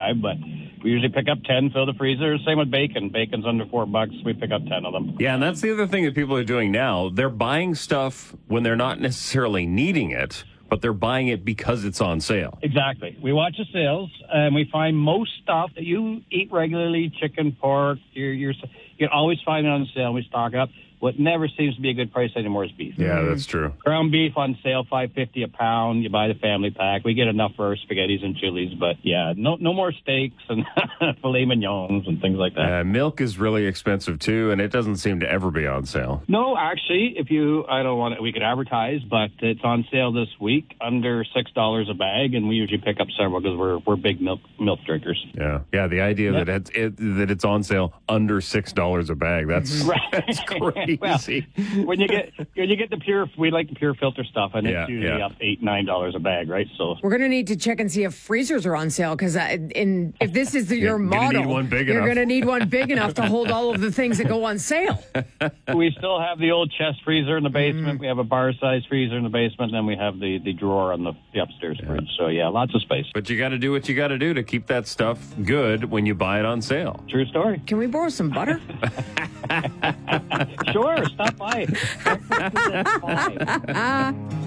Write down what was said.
5, but we usually pick up 10, fill the freezer. Same with bacon. Bacon's under $4. We pick up 10 of them. Yeah, and that's the other thing that people are doing now. They're buying stuff when they're not necessarily needing it, but they're buying it because it's on sale. Exactly. We watch the sales, and we find most stuff that you eat regularly, chicken, pork, you can always find it on sale. We stock up. What never seems to be a good price anymore is beef. Yeah, that's true. Ground beef on sale, $5.50 a pound. You buy the family pack. We get enough for our spaghettis and chilies, but yeah, no more steaks and filet mignons and things like that. Milk is really expensive too, and it doesn't seem to ever be on sale. No, actually, we could advertise, but it's on sale this week, under $6 a bag, and we usually pick up several because we're big milk drinkers. Yeah. The idea that it's on sale under $6 a bag, that's crazy. Well, when you get the pure, we like the pure filter stuff, and it's usually up $8-9 a bag, right? So we're going to need to check and see if freezers are on sale, because if this is your model, you're going to need one big enough to hold all of the things that go on sale. We still have the old chest freezer in the basement. We have a bar-sized freezer in the basement, and then we have the drawer on the upstairs fridge. So lots of space. But you got to do what you got to do to keep that stuff good when you buy it on sale. True story. Can we borrow some butter? Sure, stop by.